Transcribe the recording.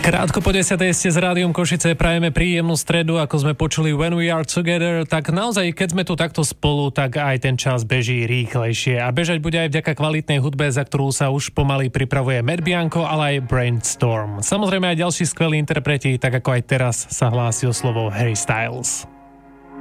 Krátko po 10. ste s Rádiom Košice, prajeme príjemnú stredu, ako sme počuli When We Are Together, tak naozaj, keď sme tu takto spolu, tak aj ten čas beží rýchlejšie. A bežať bude aj vďaka kvalitnej hudbe, za ktorú sa už pomaly pripravuje Matt Bianco, ale aj Brainstorm. Samozrejme aj ďalší skvelí interpreti, tak ako aj teraz sa hlási o slovo Harry Styles.